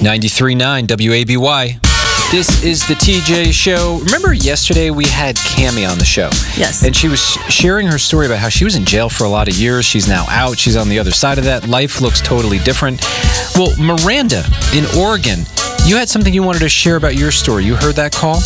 93.9 WABY. This is the TJ Show. Remember yesterday we had Cammie on the show? Yes. And she was sharing her story about how she was in jail for a lot of years. She's now out. She's on the other side of that. Life looks totally different. Well, Miranda in Oregon, you had something you wanted to share about your story. You heard that call?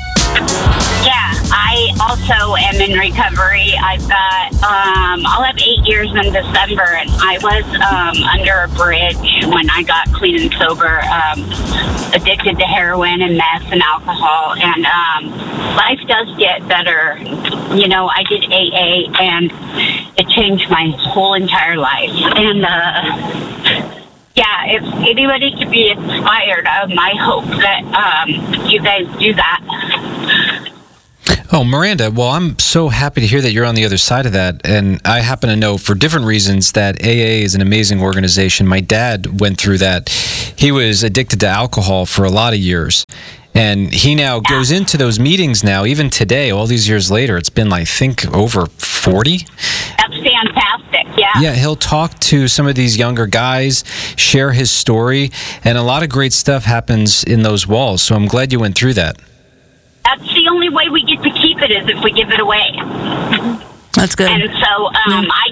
Yeah, I also am in recovery. I've got, I'll have 8 years in December, and I was under a bridge when I got clean and sober, addicted to heroin and meth and alcohol, and life does get better. You know, I did AA, and it changed my whole entire life, and yeah, if anybody could be inspired, I hope that you guys do that. Oh, Miranda, well, I'm so happy to hear that you're on the other side of that. And I happen to know for different reasons that AA is an amazing organization. My dad went through that. He was addicted to alcohol for a lot of years. And he now goes into those meetings now, even today, all these years later. It's been, I think, over 40. That's fantastic, yeah. Yeah, he'll talk to some of these younger guys, share his story, and a lot of great stuff happens in those walls. So I'm glad you went through that. That's the only way we get to keep it is if we give it away. That's good. And so I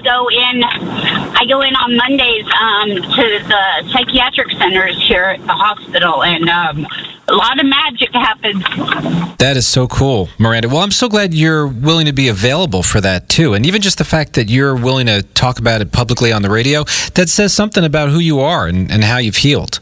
go in on Mondays to the psychiatric centers here at the hospital, and a lot of magic happens. That is so cool, Miranda. Well, I'm so glad you're willing to be available for that, too. And even just the fact that you're willing to talk about it publicly on the radio, that says something about who you are and how you've healed.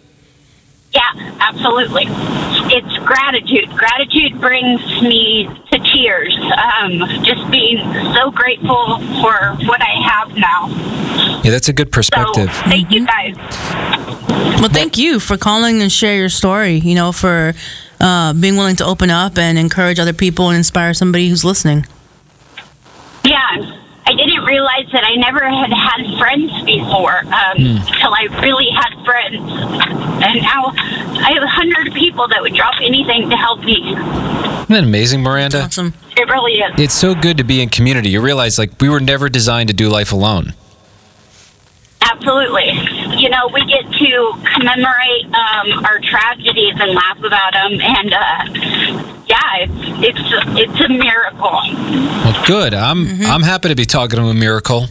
Yeah, absolutely. It's gratitude. Gratitude brings me to tears. Just being so grateful for what I have now. Yeah, that's a good perspective. So, thank you guys. Well, thank you for calling and share your story, you know, for being willing to open up and encourage other people and inspire somebody who's listening. Yeah, I didn't realize that I never had friends before until I really had friends. And now I have 100 people that would drop anything to help me. Isn't that amazing, Miranda? Awesome. It really is. It's so good to be in community. You realize, like, we were never designed to do life alone. Absolutely. You know, we get to commemorate our tragedies and laugh about them, and yeah, it's a miracle. Well, good. I'm happy to be talking to a miracle.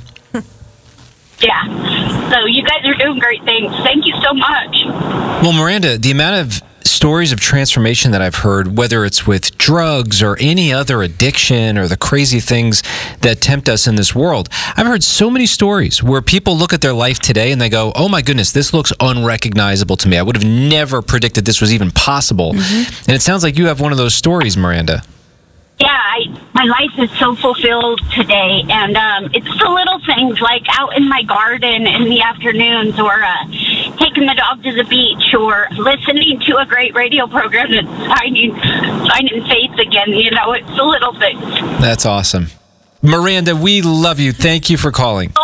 Yeah. So you guys are doing great things. Thank you so much. Well, Miranda, the amount of stories of transformation that I've heard, whether it's with drugs or any other addiction or the crazy things that tempt us in this world, I've heard so many stories where people look at their life today and they go, oh my goodness, this looks unrecognizable to me. I would have never predicted this was even possible. And it sounds like you have one of those stories, Miranda. Yeah, my life is so fulfilled today, and it's the little things like out in my garden in the afternoons, or taking the dog to the beach, or listening to a great radio program that's finding faith again. You know, it's the little things. That's awesome. Miranda, we love you. Thank you for calling.